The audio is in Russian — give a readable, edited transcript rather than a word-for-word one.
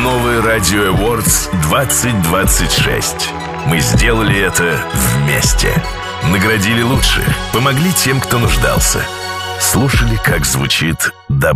Новый Радио Awards 2026. Мы сделали это вместе. Наградили лучших, помогли тем, кто нуждался. Слушали, как звучит добро.